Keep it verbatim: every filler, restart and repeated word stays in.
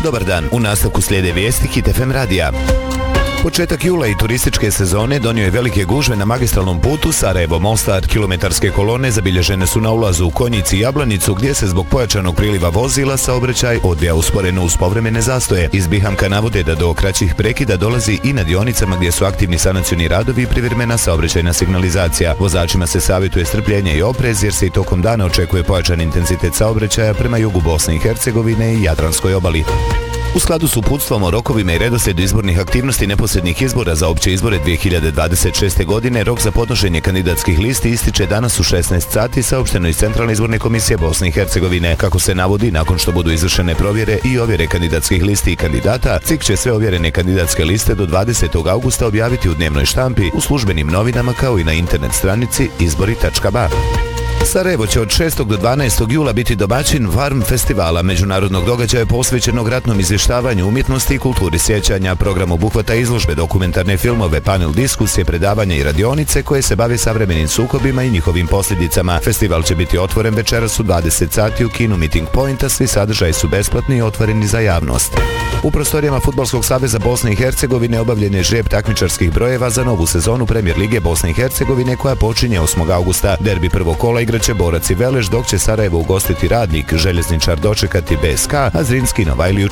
Dobar dan, u nastavku slijede vijesti Hit F M radija. Početak jula i turističke sezone donio je velike gužve na magistralnom putu Sarajevo-Mostar. Kilometarske kolone zabilježene su na ulazu u Konjici i Jablanicu, gdje se zbog pojačanog priliva vozila saobraćaj odvija usporeno uz povremene zastoje. Iz Bihamka navode da do kraćih prekida dolazi i na dionicama gdje su aktivni sanacioni radovi i privremena saobraćajna signalizacija. Vozačima se savjetuje strpljenje i oprez jer se i tokom dana očekuje pojačan intenzitet saobraćaja prema jugu Bosne i Hercegovine i Jadranskoj obali. U skladu s uputstvom o rokovima i redoslijedu izbornih aktivnosti neposrednih izbora za opće izbore dvije hiljade dvadeset šeste. godine, rok za podnošenje kandidatskih listi ističe danas u šesnaest sati, saopšteno iz Centralne izborne komisije Bosne i Hercegovine. Kako se navodi, nakon što budu izvršene provjere i ovjere kandidatskih listi i kandidata, C I K će sve ovjerene kandidatske liste do dvadesetog augusta objaviti u dnevnoj štampi, u službenim novinama kao i na internet stranici izbori tačka ba. Sarajevo će od šestog do dvanaestog jula biti domaćin Varm festivala, međunarodnog događaja posvećenog ratnom izvještavanju, umjetnosti i kulturi sjećanja. Program obuhvata izložbe, dokumentarne filmove, panel diskusije, predavanja i radionice koje se bave savremenim sukobima i njihovim posljedicama. Festival će biti otvoren večeras u dvadeset sati u kinu Meeting Point, a svi sadržaji su besplatni i otvoreni za javnost. U prostorijama Fudbalskog saveza Bosne i Hercegovine obavljen je žreb takmičarskih brojeva za novu sezonu Premier lige Bosne i Hercegovine koja počinje osmog augusta. Derbi prvog kola igraće Borac i Veleš, dok će Sarajevo ugostiti Radnik, Željezničar dočekati B S K, a Zrinski Novajliju